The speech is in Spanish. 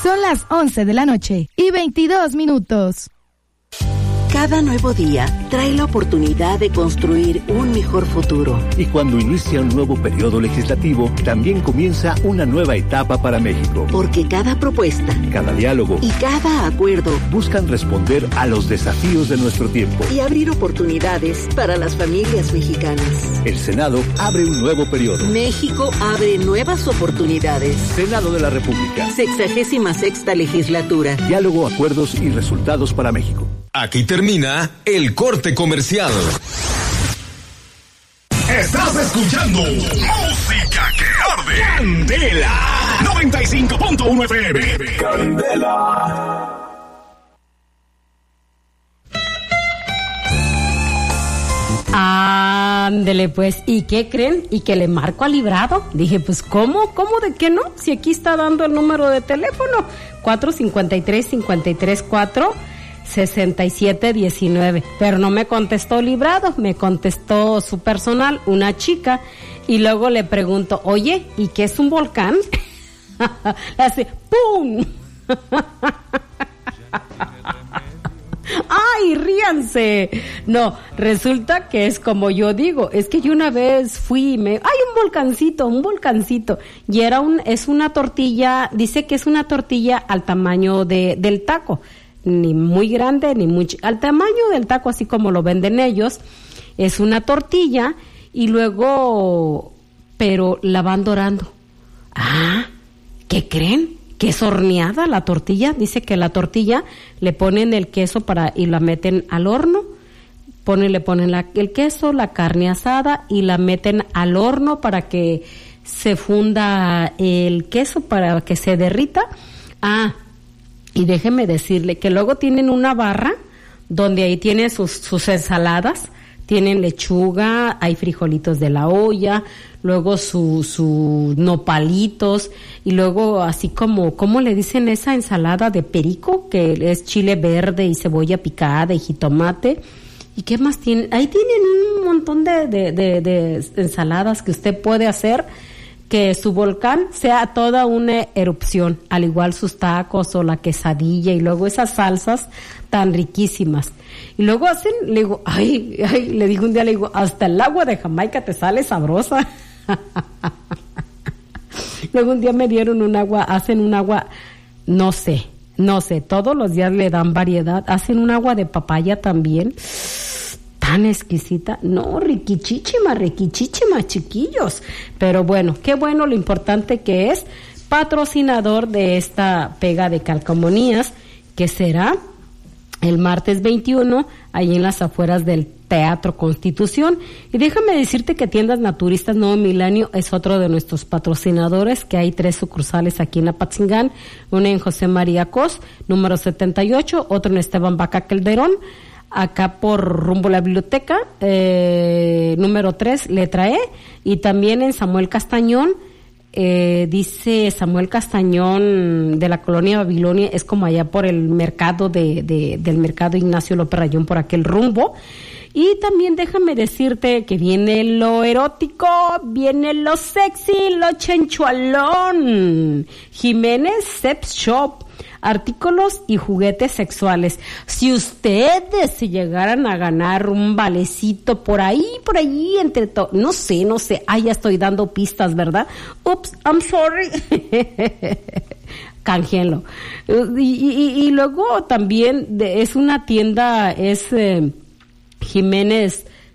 Son las 11 de la noche y 22 minutos. Cada nuevo día trae la oportunidad de construir un mejor futuro. Y cuando inicia un nuevo periodo legislativo, también comienza una nueva etapa para México. Porque cada propuesta, cada diálogo y cada acuerdo buscan responder a los desafíos de nuestro tiempo y abrir oportunidades para las familias mexicanas. El Senado abre un nuevo periodo. México abre nuevas oportunidades. Senado de la República. 66ª legislatura. Diálogo, acuerdos y resultados para México. Aquí termina el corte comercial. Estás escuchando Música que Arde. Candela 95.1 FM. Candela. Ándele pues, ¿y qué creen? ¿Y que le marco al librado? Dije, pues ¿cómo? ¿Cómo de que no? Si aquí está dando el número de teléfono 453-534-6719, pero no me contestó librado, me contestó su personal, una chica, y luego le pregunto, oye, ¿y qué es un volcán? Hace ¡pum! ¡Ay, ríanse! No, resulta que es como yo digo, es que yo una vez fui, ¡ay, un volcancito! Y es una tortilla, dice que es una tortilla al tamaño del taco, ni muy grande, ni muy al tamaño del taco, así como lo venden ellos. Es una tortilla y luego, pero la van dorando. Ah, ¿qué creen? Que es horneada la tortilla. Dice que la tortilla le ponen el queso y la meten al horno, le ponen el queso, la carne asada y la meten al horno para que se funda el queso, para que se derrita. Ah, y déjeme decirle que luego tienen una barra donde ahí tienen sus ensaladas, tienen lechuga, hay frijolitos de la olla, luego sus nopalitos, y luego así como, ¿cómo le dicen esa ensalada de perico? Que es chile verde y cebolla picada y jitomate. ¿Y qué más tienen? Ahí tienen un montón de ensaladas que usted puede hacer, que su volcán sea toda una erupción, al igual sus tacos o la quesadilla, y luego esas salsas tan riquísimas. Y luego le digo, le digo un día, hasta el agua de Jamaica te sale sabrosa. Luego un día me dieron hacen un agua, no sé, todos los días le dan variedad, hacen un agua de papaya también, tan exquisita, no, riquichísima, chiquillos. Pero bueno, qué bueno, lo importante que es patrocinador de esta pega de calcomanías, que será el martes 21, ahí en las afueras del Teatro Constitución. Y déjame decirte que Tiendas Naturistas Nuevo Milenio es otro de nuestros patrocinadores, que hay 3 sucursales aquí en Apatzingán, una en José María Cos, número 78, otro en Esteban Vaca Calderón, acá por rumbo a la biblioteca, número 3, letra E, y también en Samuel Castañón. Dice Samuel Castañón de la colonia Babilonia, es como allá por el mercado del mercado Ignacio López Rayón, por aquel rumbo. Y también déjame decirte que viene lo erótico, viene lo sexy, lo chenchualón. Jiménez Sex Shop, artículos y juguetes sexuales. Si ustedes se llegaran a ganar un valecito por ahí, entre todo, no sé, ya estoy dando pistas, ¿verdad? Oops, I'm sorry. Cánjenlo. Y luego también es una tienda, Jiménez